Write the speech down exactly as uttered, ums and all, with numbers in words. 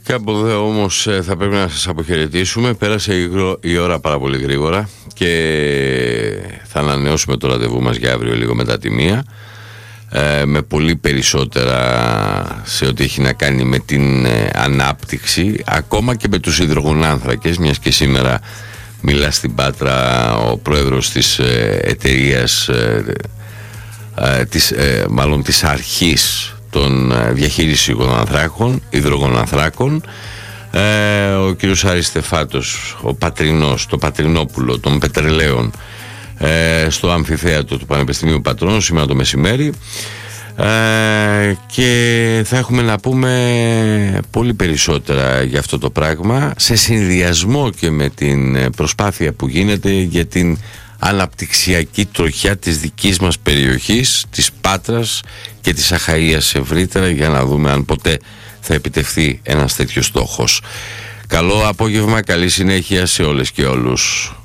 Κάπου εδώ όμως θα πρέπει να σας αποχαιρετήσουμε. Πέρασε η ώρα πάρα πολύ γρήγορα και θα ανανεώσουμε το ραντεβού μας για αύριο λίγο μετά τη μία, ε, με πολύ περισσότερα σε ό,τι έχει να κάνει με την ε, ανάπτυξη, ακόμα και με τους υδρογονάνθρακες, μιας και σήμερα μιλά στην Πάτρα ο πρόεδρος της ε, εταιρείας ε, ε, της, ε, μάλλον της αρχής των ε, διαχείρισης υδρογονανθράκων, υδρογονανθράκων ε, ο κύριος Άρης Στεφάτος, ο πατρινός, το πατρινόπουλο των πετρελαίων, ε, στο αμφιθέατρο του Πανεπιστημίου Πατρών σήμερα το μεσημέρι, ε, και θα έχουμε να πούμε πολύ περισσότερα για αυτό το πράγμα, σε συνδυασμό και με την προσπάθεια που γίνεται για την αναπτυξιακή τροχιά της δικής μας περιοχής, της Πάτρας και της Αχαΐας ευρύτερα, για να δούμε αν ποτέ θα επιτευχθεί ένας τέτοιος στόχος. Καλό απόγευμα, καλή συνέχεια σε όλες και όλους.